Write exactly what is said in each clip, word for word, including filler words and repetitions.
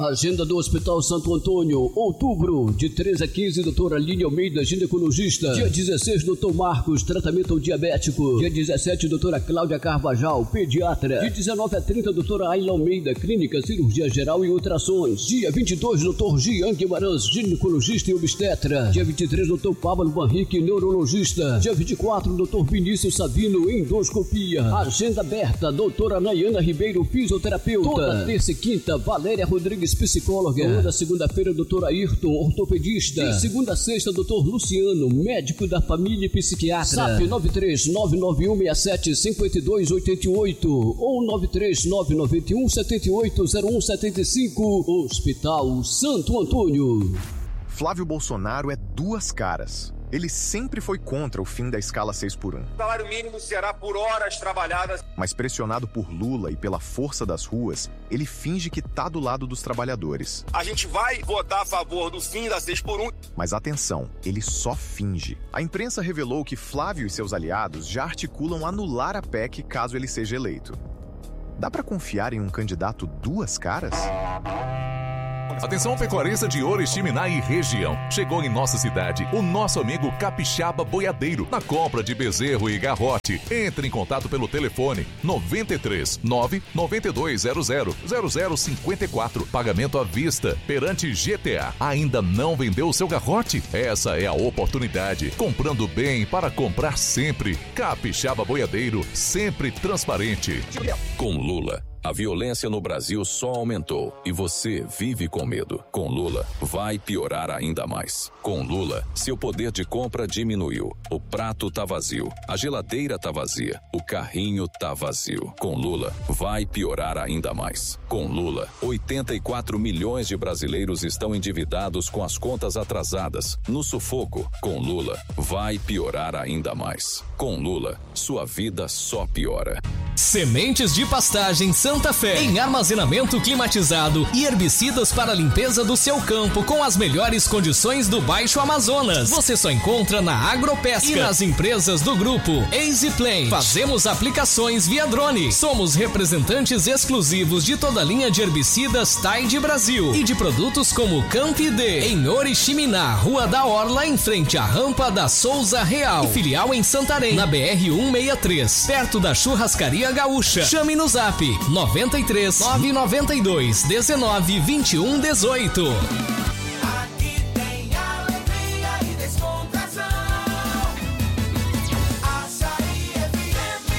Agenda do Hospital Santo Antônio, outubro, de treze a quinze, doutora Aline Almeida, ginecologista. Dia dezesseis, doutor Marcos, tratamento diabético. Dia dezessete, doutora Cláudia Carvajal, pediatra. Dia dezenove a trinta, doutora Ayla Almeida, clínica, cirurgia geral e ultrassons. Dia vinte e dois, doutor Gian Guimarães, ginecologista e obstetra. Dia vinte e três, doutor Pablo Banrique, neurologista. Dia vinte e quatro, doutor Vinícius Savino, endoscopia. Agenda aberta, doutora Nayana Ribeiro, fisioterapeuta. Toda terça e quinta, Valéria Rodrigues, psicóloga. Toda segunda-feira, doutor Ayrton, ortopedista. E segunda a sexta, doutor Luciano, médico da família e psiquiatra. S A P nove três nove nove um seis sete cinco dois oito oito ou nove três nove nove um sete oito zero um sete cinco. Hospital Santo Antônio. Flávio Bolsonaro é duas caras. Ele sempre foi contra o fim da escala seis por um. O salário mínimo será por horas trabalhadas. Mas pressionado por Lula e pela força das ruas, ele finge que tá do lado dos trabalhadores. A gente vai votar a favor do fim da seis por um. Mas atenção, ele só finge. A imprensa revelou que Flávio e seus aliados já articulam anular a P E C caso ele seja eleito. Dá pra confiar em um candidato duas caras? Atenção, pecuarista de Oriximiná e região. Chegou em nossa cidade o nosso amigo Capixaba Boiadeiro. Na compra de bezerro e garrote, entre em contato pelo telefone noventa e três, nove nove dois zero zero zero zero cinco quatro. Pagamento à vista perante G T A. Ainda não vendeu o seu garrote? Essa é a oportunidade. Comprando bem para comprar sempre. Capixaba Boiadeiro, sempre transparente. Com Lula, a violência no Brasil só aumentou e você vive com medo. Com Lula, vai piorar ainda mais. Com Lula, seu poder de compra diminuiu. O prato tá vazio, a geladeira tá vazia, o carrinho tá vazio. Com Lula, vai piorar ainda mais. Com Lula, oitenta e quatro milhões de brasileiros estão endividados com as contas atrasadas, no sufoco. Com Lula, vai piorar ainda mais. Com Lula, sua vida só piora. Sementes de pastagem Santa Fé, em armazenamento climatizado e herbicidas para a limpeza do seu campo com as melhores condições do Baixo Amazonas. Você só encontra na Agropesca e nas empresas do grupo EasyPlant. Fazemos aplicações via drone. Somos representantes exclusivos de toda a linha de herbicidas Tide Brasil e de produtos como Campide, em Oriximiná, Rua da Orla, em frente à rampa da Souza Real. E filial em Santarém, na B R cento e sessenta e três, perto da Churrascaria Gaúcha. Chame no zap noventa e três, nove nove dois, dezenove, vinte e um, dezoito. Aqui tem alegria e descontração. Açaí F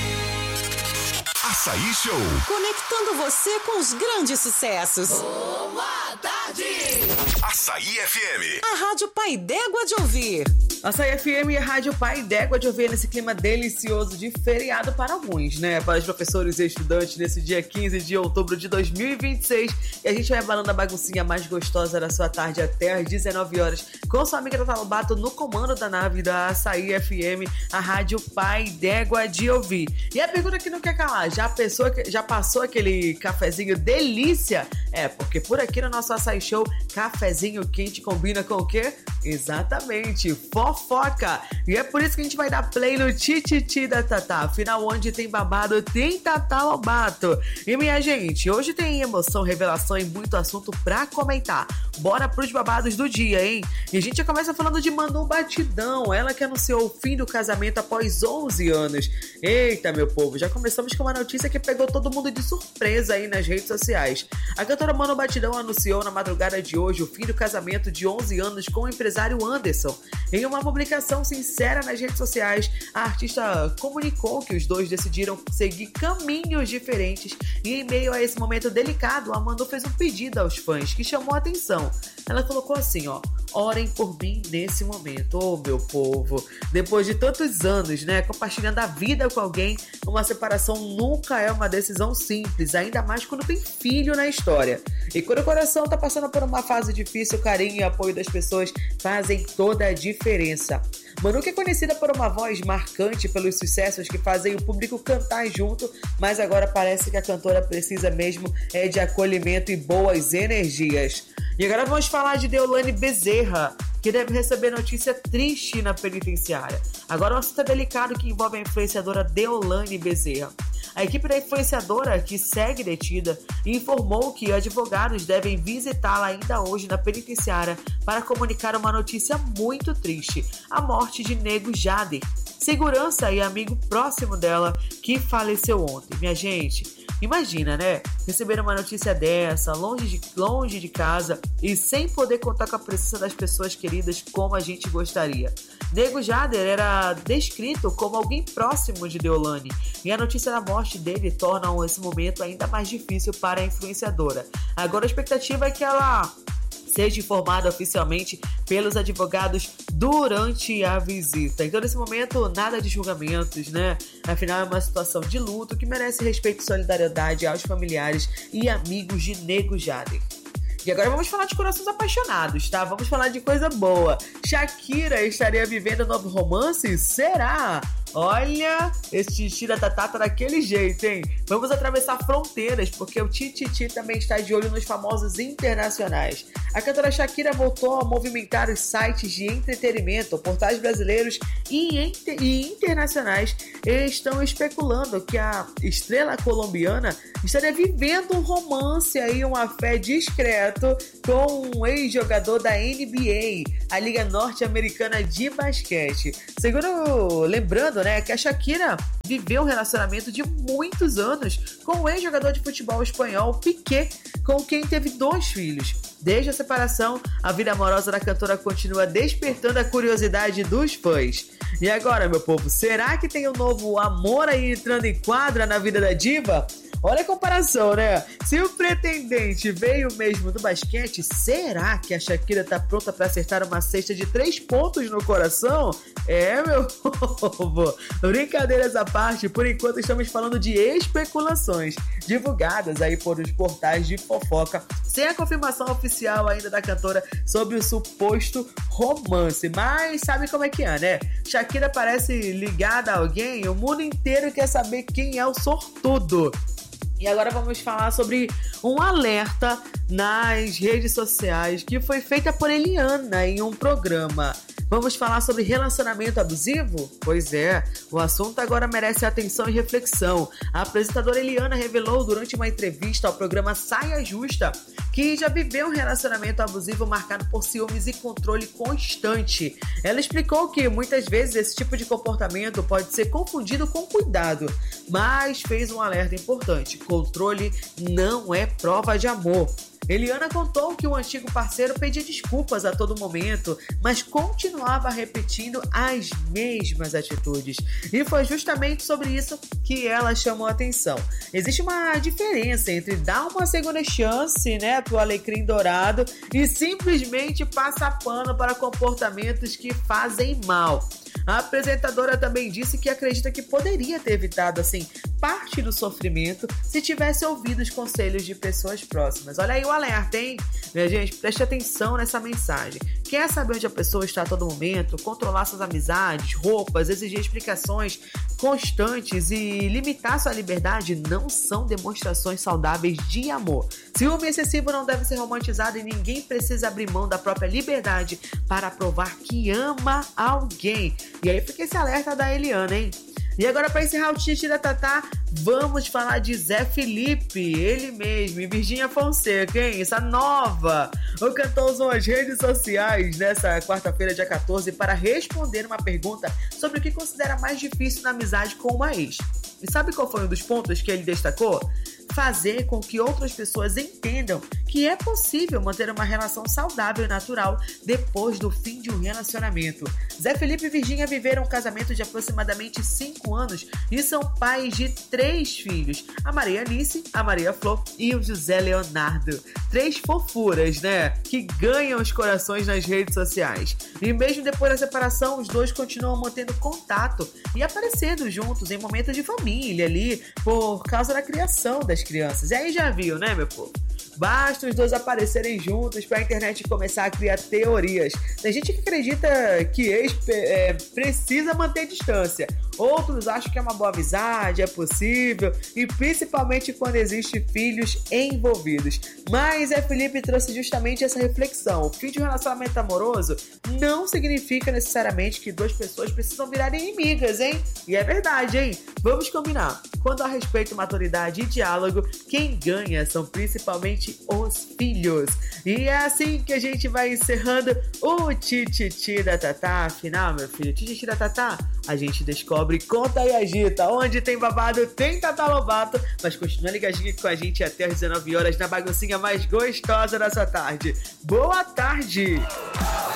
M. Açaí Show. Conectando você com os grandes sucessos. Boa tarde. Açaí F M. A Rádio Pai d'Égua de ouvir. Açaí F M e a Rádio Pai d'Égua de ouvir nesse clima delicioso de feriado para alguns, né? Para os professores e estudantes nesse dia quinze de outubro de dois mil e vinte e seis. E a gente vai abalando a baguncinha mais gostosa da sua tarde até às dezenove horas com sua amiga Tata Lobato no comando da nave da Açaí F M, a Rádio Pai d'Égua de ouvir. E a pergunta que não quer calar, já, pensou, já passou aquele cafezinho delícia? É, porque por aqui no nosso Açaí Show, cafezinho quente combina com o quê? Exatamente, fofoca. E é por isso que a gente vai dar play no Tititi da Tatá. Afinal, onde tem babado, tem Tata Lobato. E minha gente, hoje tem emoção, revelação e muito assunto pra comentar. Bora pros babados do dia, hein? E a gente já começa falando de Manu Batidão, ela que anunciou o fim do casamento após onze anos. Eita, meu povo, já começamos com uma notícia que pegou todo mundo de surpresa aí nas redes sociais. A cantora Manu Batidão anunciou na madrugada de hoje o fim do casamento de onze anos com o empresário Anderson. Em uma publicação sincera nas redes sociais, a artista comunicou que os dois decidiram seguir caminhos diferentes e em meio a esse momento delicado, a Manu fez um pedido aos fãs que chamou a atenção. Ela colocou assim, ó: orem por mim nesse momento. Oh, meu povo, depois de tantos anos, né, compartilhando a vida com alguém, uma separação nunca é uma decisão simples, ainda mais quando tem filho na história. E quando o coração tá passando por uma fase difícil, o carinho e apoio das pessoas fazem toda a diferença. Manu, que é conhecida por uma voz marcante pelos sucessos que fazem o público cantar junto, mas agora parece que a cantora precisa mesmo é de acolhimento e boas energias. E agora vamos falar de Deolane Bezerra, que deve receber notícia triste na penitenciária. Agora um assunto delicado que envolve a influenciadora Deolane Bezerra. A equipe da influenciadora, que segue detida, informou que advogados devem visitá-la ainda hoje na penitenciária para comunicar uma notícia muito triste: a morte de Nego Jader, segurança e amigo próximo dela, que faleceu ontem. Minha gente, imagina, né? Receber uma notícia dessa, longe de, longe de casa e sem poder contar com a presença das pessoas queridas como a gente gostaria. Nego Jader era descrito como alguém próximo de Deolane, e a notícia da morte dele torna esse momento ainda mais difícil para a influenciadora. Agora a expectativa é que ela seja informada oficialmente pelos advogados durante a visita. Então, nesse momento, nada de julgamentos, né? Afinal, é uma situação de luto que merece respeito e solidariedade aos familiares e amigos de Nego Jader. E agora vamos falar de corações apaixonados, tá? Vamos falar de coisa boa. Shakira estaria vivendo um novo romance? Será? Olha, esse tira Tatá tá daquele jeito, hein? Vamos atravessar fronteiras, porque o Tititi também está de olho nos famosos internacionais. A cantora Shakira voltou a movimentar os sites de entretenimento, portais brasileiros e, inter- e internacionais estão especulando que a estrela colombiana estaria vivendo um romance aí, uma fé discreto com um ex-jogador da N B A, a Liga Norte-Americana de Basquete. Segundo, lembrando, né, que a Shakira viveu um relacionamento de muitos anos com o ex-jogador de futebol espanhol Piqué, com quem teve dois filhos. Desde a separação, a vida amorosa da cantora continua despertando a curiosidade dos fãs. E agora, meu povo, será que tem um novo amor aí entrando em quadra na vida da diva? Olha a comparação, né? Se o pretendente veio mesmo do basquete, será que a Shakira tá pronta para acertar uma cesta de três pontos no coração? É, meu povo. Brincadeiras à parte, por enquanto estamos falando de especulações divulgadas aí por os portais de fofoca, sem a confirmação oficial ainda da cantora sobre o suposto romance. Mas sabe como é que é, né? Shakira parece ligada a alguém, o mundo inteiro quer saber quem é o sortudo. E agora vamos falar sobre um alerta nas redes sociais que foi feita por Eliana em um programa. Vamos falar sobre relacionamento abusivo? Pois é, o assunto agora merece atenção e reflexão. A apresentadora Eliana revelou durante uma entrevista ao programa Saia Justa que já viveu um relacionamento abusivo marcado por ciúmes e controle constante. Ela explicou que muitas vezes esse tipo de comportamento pode ser confundido com cuidado, mas fez um alerta importante: controle não é prova de amor. Eliana contou que o antigo parceiro pedia desculpas a todo momento, mas continuava repetindo as mesmas atitudes. E foi justamente sobre isso que ela chamou a atenção. Existe uma diferença entre dar uma segunda chance, né, pro alecrim dourado, e simplesmente passar pano para comportamentos que fazem mal. A apresentadora também disse que acredita que poderia ter evitado, assim, parte do sofrimento se tivesse ouvido os conselhos de pessoas próximas. Olha aí o alerta, hein? Minha gente, preste atenção nessa mensagem. Quer saber onde a pessoa está a todo momento? Controlar suas amizades, roupas, exigir explicações constantes e limitar sua liberdade não são demonstrações saudáveis de amor. Ciúme excessivo não deve ser romantizado e ninguém precisa abrir mão da própria liberdade para provar que ama alguém. E aí fica esse alerta da Eliana, hein? E agora, para encerrar o Titira Tatá, vamos falar de Zé Felipe, ele mesmo, e Virgínia Fonseca, hein? Essa nova! O cantor usou as redes sociais nessa quarta-feira, dia quatorze, para responder uma pergunta sobre o que considera mais difícil na amizade com uma ex. E sabe qual foi um dos pontos que ele destacou? Fazer com que outras pessoas entendam que é possível manter uma relação saudável e natural depois do fim de um relacionamento. Zé Felipe e Virgínia viveram um casamento de aproximadamente cinco anos e são pais de três filhos: a Maria Alice, a Maria Flor e o José Leonardo. Três fofuras, né? Que ganham os corações nas redes sociais. E mesmo depois da separação, os dois continuam mantendo contato e aparecendo juntos em momentos de família ali, por causa da criação das crianças. E aí já viu, né, meu povo? Basta os dois aparecerem juntos para a internet começar a criar teorias. Tem gente que acredita que ex é, precisa manter distância. outros acham que é uma boa amizade, é possível, e principalmente quando existe filhos envolvidos. Mas a Felipe trouxe justamente essa reflexão. O fim de um relacionamento amoroso não significa necessariamente que duas pessoas precisam virar inimigas, hein? E é verdade, hein? Vamos combinar. Quando há respeito, maturidade e diálogo, quem ganha são principalmente os filhos. E é assim que a gente vai encerrando o Tititi da Tatá. Afinal, meu filho, Tititi da Tatá, a gente descobre, conta e agita. Onde tem babado, tem Tatá Lobato. Mas continua ligadinho com a gente até às dezenove horas na baguncinha mais gostosa da sua tarde. Boa tarde!